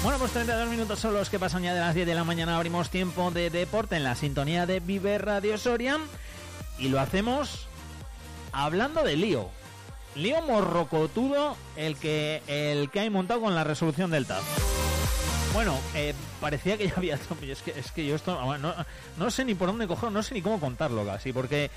Bueno, pues 32 minutos son los que pasan ya de las 10 de la mañana. Abrimos tiempo de deporte en la sintonía de Vive Radio Soria. Y lo hacemos hablando de lío. Lío morrocotudo el que hay montado con la resolución del TAF. Bueno, parecía que ya había... Es que yo esto... No sé ni por dónde cogerlo, no sé ni cómo contarlo casi, porque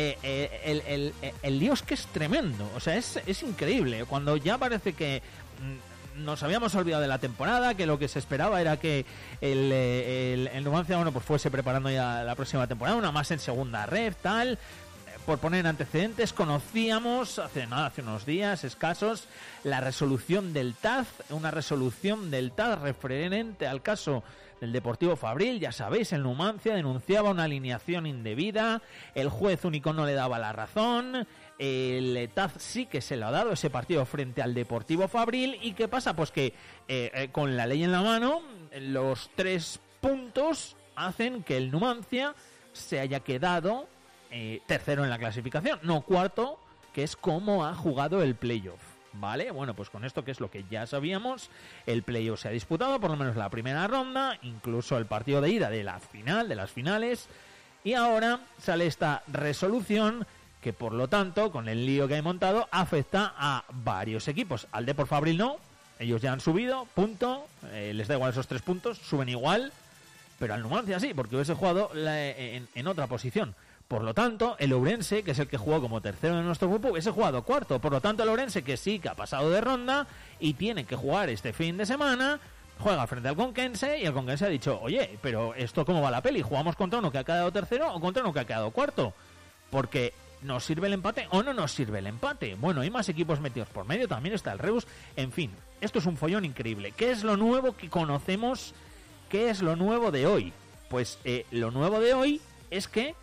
el lío es que es tremendo. O sea, es increíble. Cuando ya parece que... nos habíamos olvidado de la temporada, que lo que se esperaba era que el Numancia, bueno, pues fuese preparando ya la próxima temporada, una más en segunda red, tal. Por poner antecedentes, conocíamos hace unos días escasos la resolución del TAF, una resolución del TAF referente al caso del Deportivo Fabril. Ya sabéis, el Numancia denunciaba una alineación indebida, el juez único no le daba la razón, el TAF sí que se lo ha dado ese partido frente al Deportivo Fabril. ¿Y qué pasa? Pues que con la ley en la mano, los 3 puntos hacen que el Numancia se haya quedado tercero en la clasificación, no cuarto, que es como ha jugado el playoff, ¿vale? Bueno, pues con esto, que es lo que ya sabíamos, el playoff se ha disputado, por lo menos la primera ronda, incluso el partido de ida de la final, de las finales, y ahora sale esta resolución que, por lo tanto, con el lío que hay montado, afecta a varios equipos. Al Depor Fabril no, ellos ya han subido, punto, les da igual esos 3 puntos, suben igual, pero al Numancia sí, porque hubiese jugado en otra posición. Por lo tanto, el Ourense, que es el que jugó como tercero en nuestro grupo, hubiese jugado cuarto. Por lo tanto, el Ourense, que sí que ha pasado de ronda y tiene que jugar este fin de semana, juega frente al Conquense, y el Conquense ha dicho: oye, pero ¿esto cómo va la peli? ¿Jugamos contra uno que ha quedado tercero o contra uno que ha quedado cuarto? Porque ¿nos sirve el empate o no nos sirve el empate? Bueno, hay más equipos metidos por medio, también está el Reus. En fin, esto es un follón increíble. ¿Qué es lo nuevo que conocemos? ¿Qué es lo nuevo de hoy? Pues lo nuevo de hoy es que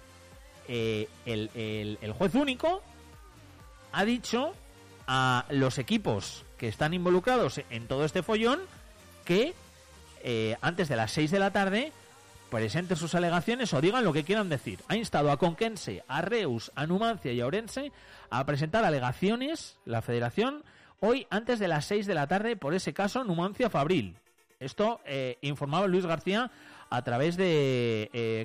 el juez único ha dicho a los equipos que están involucrados en todo este follón que antes de las 6 de la tarde presenten sus alegaciones o digan lo que quieran decir. Ha instado a Conquense, a Reus, a Numancia y a Ourense a presentar alegaciones, la federación, hoy antes de las 6 de la tarde por ese caso Numancia-Fabril. Esto informaba Luis García a través de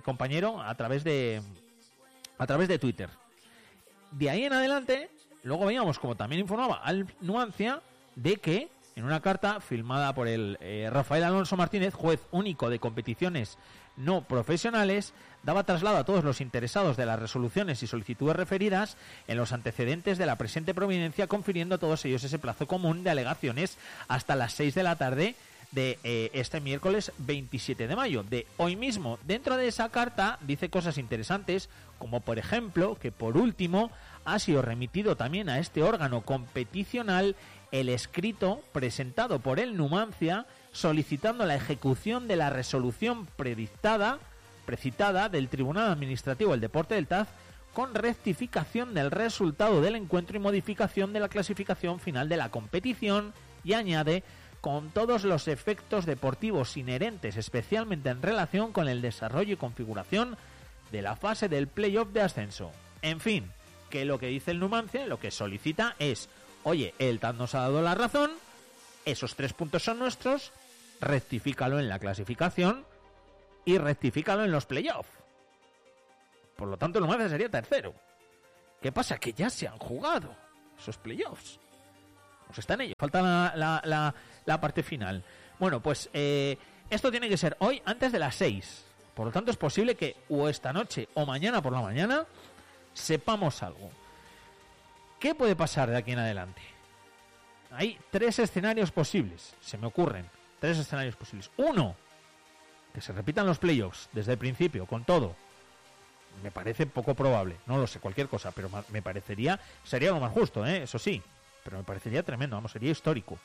a través de Twitter. De ahí en adelante, luego veíamos, como también informaba al Numancia, de que en una carta firmada por el Rafael Alonso Martínez, juez único de competiciones no profesionales, daba traslado a todos los interesados de las resoluciones y solicitudes referidas en los antecedentes de la presente providencia, confiriendo a todos ellos ese plazo común de alegaciones hasta las 6 de la tarde de este miércoles 27 de mayo, de hoy mismo. Dentro de esa carta dice cosas interesantes, como por ejemplo que por último ha sido remitido también a este órgano competicional el escrito presentado por el Numancia solicitando la ejecución de la resolución precitada del Tribunal Administrativo del Deporte del TAF con rectificación del resultado del encuentro y modificación de la clasificación final de la competición, y añade: con todos los efectos deportivos inherentes, especialmente en relación con el desarrollo y configuración de la fase del playoff de ascenso. En fin, que lo que dice el Numancia, lo que solicita es: oye, el TAF nos ha dado la razón, esos 3 puntos son nuestros, rectifícalo en la clasificación y rectifícalo en los playoffs. Por lo tanto, el Numancia sería tercero. ¿Qué pasa? Que ya se han jugado esos playoffs. Pues está en ello, falta la parte final. Bueno, pues esto tiene que ser hoy antes de las 6. Por lo tanto, es posible que o esta noche o mañana por la mañana sepamos algo. ¿Qué puede pasar de aquí en adelante? Hay 3 escenarios posibles, se me ocurren. 3 escenarios posibles. 1, que se repitan los playoffs desde el principio, con todo. Me parece poco probable, no lo sé, cualquier cosa, pero me parecería, sería lo más justo, eso sí. Pero me parecería tremendo, vamos, sería histórico.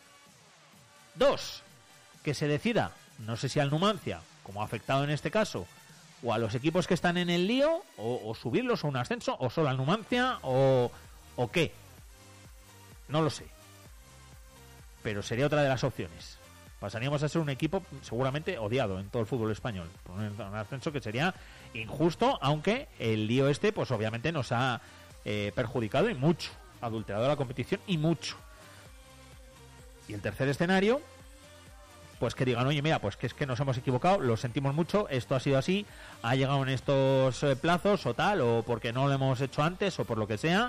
2, que se decida, no sé si al Numancia, como ha afectado en este caso, o a los equipos que están en el lío, o subirlos a un ascenso, o solo al Numancia, o qué. No lo sé. Pero sería otra de las opciones. Pasaríamos a ser un equipo seguramente odiado en todo el fútbol español. Por un ascenso que sería injusto, aunque el lío este, pues obviamente nos ha perjudicado y mucho. Adulterado la competición y mucho. Y el tercer escenario, pues que digan, oye, mira, pues que es que nos hemos equivocado, lo sentimos mucho, esto ha sido así, ha llegado en estos plazos o tal, o porque no lo hemos hecho antes o por lo que sea,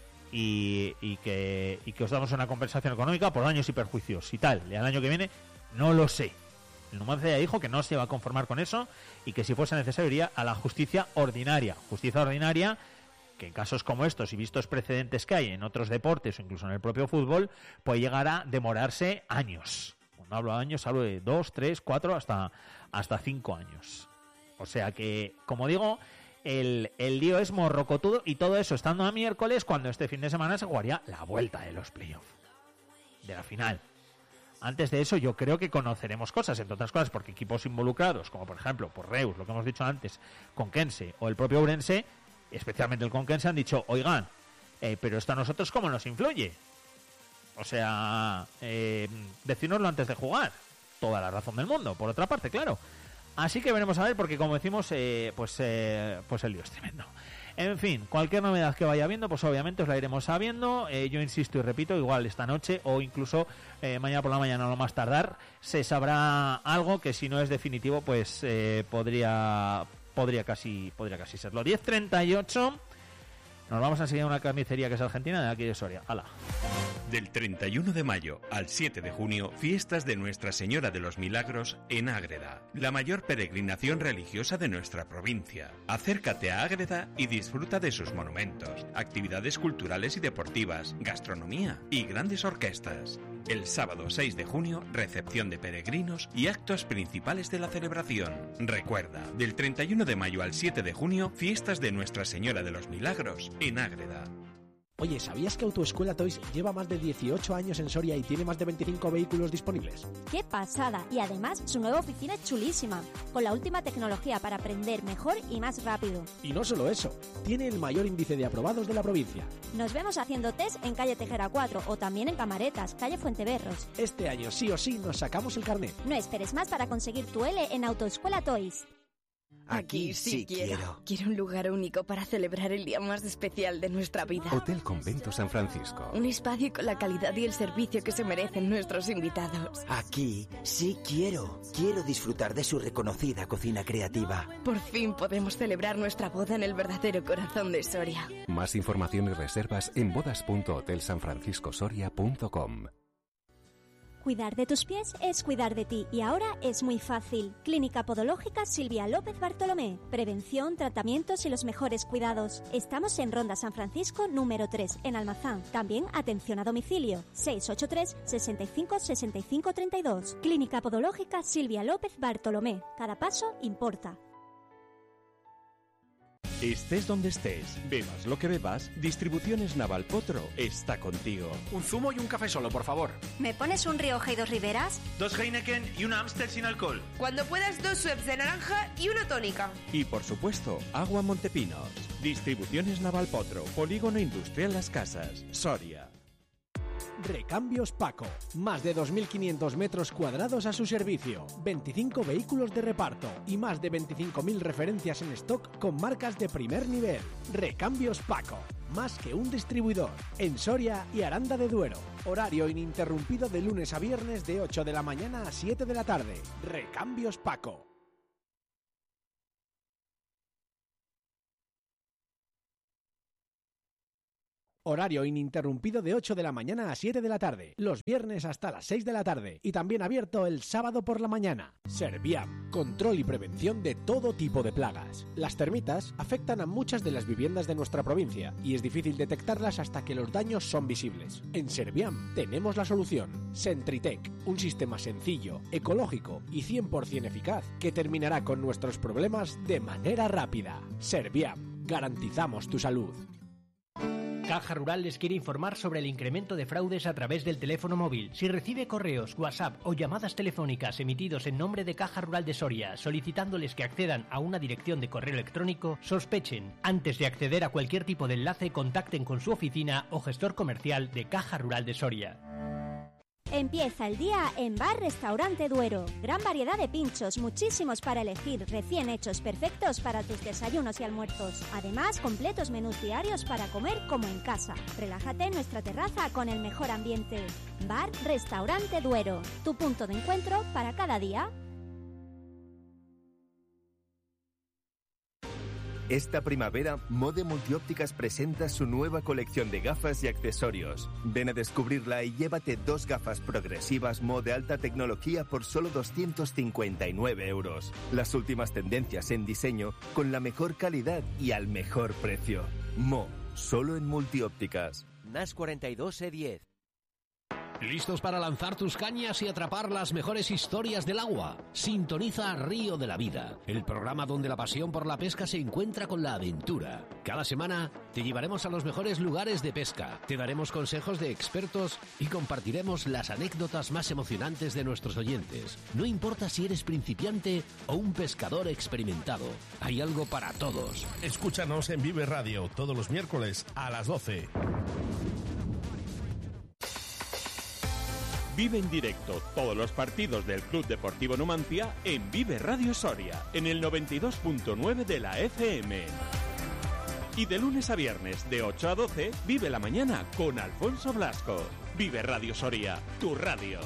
y que os damos una compensación económica por daños y perjuicios y tal. Y al año que viene, no lo sé. El Numancia ya dijo que no se va a conformar con eso y que si fuese necesario iría a la justicia ordinaria. Justicia ordinaria que en casos como estos y vistos precedentes que hay en otros deportes o incluso en el propio fútbol, puede llegar a demorarse años. Cuando hablo de años, hablo de 2, 3, 4, hasta 5 años. O sea que, como digo, el lío es morrocotudo y todo eso estando a miércoles, cuando este fin de semana se jugaría la vuelta de los playoffs, de la final. Antes de eso yo creo que conoceremos cosas, entre otras cosas porque equipos involucrados, como por ejemplo por Reus, lo que hemos dicho antes, Conquense o el propio Ourense, especialmente el Conquense, han dicho, oigan, pero esto a nosotros ¿cómo nos influye? O sea, decírnoslo antes de jugar. Toda la razón del mundo, por otra parte, claro. Así que veremos a ver, porque como decimos, pues el lío es tremendo. En fin, cualquier novedad que vaya viendo, pues obviamente os la iremos sabiendo. Yo insisto y repito, igual esta noche o incluso mañana por la mañana, no más tardar, se sabrá algo que si no es definitivo, pues podría casi serlo. 10:38. Nos vamos a enseñar una carnicería que es argentina, de aquí de Soria. ¡Hala! Del 31 de mayo al 7 de junio, fiestas de Nuestra Señora de los Milagros en Ágreda, la mayor peregrinación religiosa de nuestra provincia. Acércate a Ágreda y disfruta de sus monumentos, actividades culturales y deportivas, gastronomía y grandes orquestas. El sábado 6 de junio, recepción de peregrinos y actos principales de la celebración. Recuerda, del 31 de mayo al 7 de junio, fiestas de Nuestra Señora de los Milagros en Ágreda. Oye, ¿sabías que Autoescuela Toys lleva más de 18 años en Soria y tiene más de 25 vehículos disponibles? ¡Qué pasada! Y además, su nueva oficina es chulísima, con la última tecnología para aprender mejor y más rápido. Y no solo eso, tiene el mayor índice de aprobados de la provincia. Nos vemos haciendo test en calle Tejera 4 o también en Camaretas, calle Fuenteberros. Este año sí o sí nos sacamos el carnet. No esperes más para conseguir tu L en Autoescuela Toys. Aquí sí quiero. Quiero un lugar único para celebrar el día más especial de nuestra vida. Hotel Convento San Francisco. Un espacio con la calidad y el servicio que se merecen nuestros invitados. Aquí sí quiero. Quiero disfrutar de su reconocida cocina creativa. Por fin podemos celebrar nuestra boda en el verdadero corazón de Soria. Más información y reservas en bodas.hotelsanfranciscosoria.com. Cuidar de tus pies es cuidar de ti y ahora es muy fácil. Clínica Podológica Silvia López Bartolomé. Prevención, tratamientos y los mejores cuidados. Estamos en Ronda San Francisco número 3, en Almazán. También atención a domicilio. 683 65 65 32. Clínica Podológica Silvia López Bartolomé. Cada paso importa. Estés donde estés, bebas lo que bebas, Distribuciones Naval Potro está contigo. Un zumo y un café solo, por favor. ¿Me pones un Rioja y 2 Riberas? 2 Heineken y una Amstel sin alcohol. Cuando puedas, 2 Schweppes de naranja y una tónica. Y por supuesto, agua Montepinos. Distribuciones Naval Potro, Polígono Industrial Las Casas, Soria. Recambios Paco. Más de 2.500 metros cuadrados a su servicio. 25 vehículos de reparto y más de 25.000 referencias en stock con marcas de primer nivel. Recambios Paco. Más que un distribuidor. En Soria y Aranda de Duero. Horario ininterrumpido de lunes a viernes de 8 de la mañana a 7 de la tarde. Recambios Paco. Horario ininterrumpido de 8 de la mañana a 7 de la tarde, los viernes hasta las 6 de la tarde y también abierto el sábado por la mañana. Serviam, control y prevención de todo tipo de plagas. Las termitas afectan a muchas de las viviendas de nuestra provincia y es difícil detectarlas hasta que los daños son visibles. En Serviam tenemos la solución. Sentritec, un sistema sencillo, ecológico y 100% eficaz que terminará con nuestros problemas de manera rápida. Serviam, garantizamos tu salud. Caja Rural les quiere informar sobre el incremento de fraudes a través del teléfono móvil. Si recibe correos, WhatsApp o llamadas telefónicas emitidos en nombre de Caja Rural de Soria solicitándoles que accedan a una dirección de correo electrónico, sospechen. Antes de acceder a cualquier tipo de enlace, contacten con su oficina o gestor comercial de Caja Rural de Soria. Empieza el día en Bar Restaurante Duero. Gran variedad de pinchos, muchísimos para elegir, recién hechos, perfectos para tus desayunos y almuerzos. Además, completos menús diarios para comer como en casa. Relájate en nuestra terraza con el mejor ambiente. Bar Restaurante Duero, tu punto de encuentro para cada día. Esta primavera, Mode Multiópticas presenta su nueva colección de gafas y accesorios. Ven a descubrirla y llévate 2 gafas progresivas Mo de alta tecnología por solo 259 €. Las últimas tendencias en diseño con la mejor calidad y al mejor precio. Mo, solo en Multiópticas. NAS 42 E10. ¿Listos para lanzar tus cañas y atrapar las mejores historias del agua? Sintoniza Río de la Vida, el programa donde la pasión por la pesca se encuentra con la aventura. Cada semana te llevaremos a los mejores lugares de pesca, te daremos consejos de expertos y compartiremos las anécdotas más emocionantes de nuestros oyentes. No importa si eres principiante o un pescador experimentado, hay algo para todos. Escúchanos en Vive Radio todos los miércoles a las 12. Vive en directo todos los partidos del Club Deportivo Numancia en Vive Radio Soria, en el 92.9 de la FM. Y de lunes a viernes, de 8 a 12, vive la mañana con Alfonso Blasco. Vive Radio Soria, tu radio.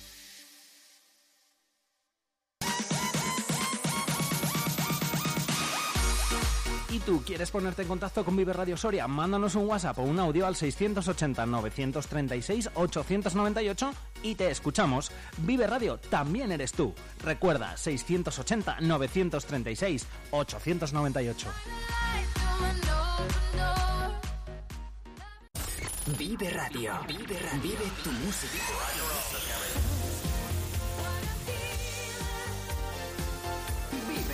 ¿Y tú quieres ponerte en contacto con Vive Radio Soria? Mándanos un WhatsApp o un audio al 680-936-898 y te escuchamos. Vive Radio también eres tú. Recuerda, 680-936-898. Vive Radio. Vive tu música.